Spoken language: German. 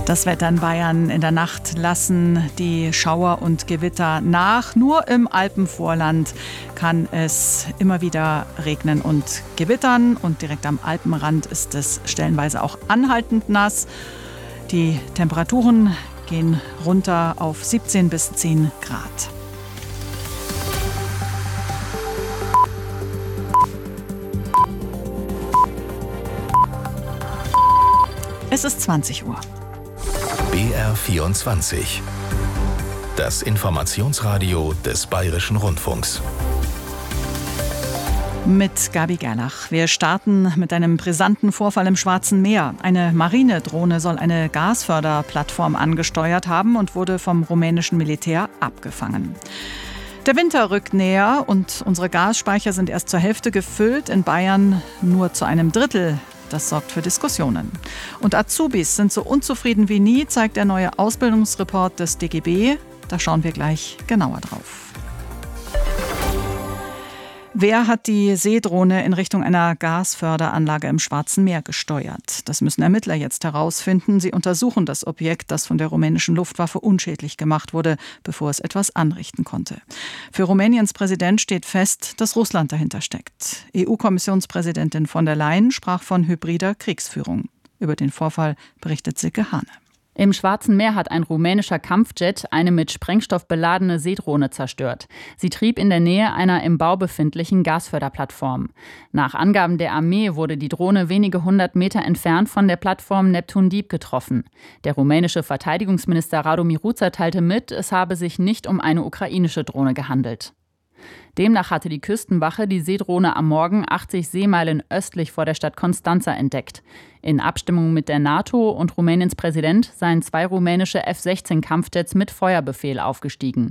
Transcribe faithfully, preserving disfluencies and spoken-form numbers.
Das Wetter in Bayern: In der Nacht lassen die Schauer und Gewitter nach. Nur im Alpenvorland kann es immer wieder regnen und gewittern. Und direkt am Alpenrand ist es stellenweise auch anhaltend nass. Die Temperaturen gehen runter auf siebzehn bis zehn Grad. Es ist zwanzig Uhr. B R vierundzwanzig. Das Informationsradio des Bayerischen Rundfunks. Mit Gabi Gerlach. Wir starten mit einem brisanten Vorfall im Schwarzen Meer. Eine Marinedrohne soll eine Gasförderplattform angesteuert haben und wurde vom rumänischen Militär abgefangen. Der Winter rückt näher und unsere Gasspeicher sind erst zur Hälfte gefüllt, in Bayern nur zu einem Drittel. Das sorgt für Diskussionen. Und Azubis sind so unzufrieden wie nie, zeigt der neue Ausbildungsreport des D G B. Da schauen wir gleich genauer drauf. Wer hat die Seedrohne in Richtung einer Gasförderanlage im Schwarzen Meer gesteuert? Das müssen Ermittler jetzt herausfinden. Sie untersuchen das Objekt, das von der rumänischen Luftwaffe unschädlich gemacht wurde, bevor es etwas anrichten konnte. Für Rumäniens Präsident steht fest, dass Russland dahinter steckt. E U-Kommissionspräsidentin von der Leyen sprach von hybrider Kriegsführung. Über den Vorfall berichtet Silke Hane. Im Schwarzen Meer hat ein rumänischer Kampfjet eine mit Sprengstoff beladene Seedrohne zerstört. Sie trieb in der Nähe einer im Bau befindlichen Gasförderplattform. Nach Angaben der Armee wurde die Drohne wenige hundert Meter entfernt von der Plattform Neptun Deep getroffen. Der rumänische Verteidigungsminister Radu Miruța teilte mit, es habe sich nicht um eine ukrainische Drohne gehandelt. Demnach hatte die Küstenwache die Seedrohne am Morgen achtzig Seemeilen östlich vor der Stadt Constanța entdeckt. In Abstimmung mit der NATO und Rumäniens Präsident seien zwei rumänische F sechzehn Kampfjets mit Feuerbefehl aufgestiegen.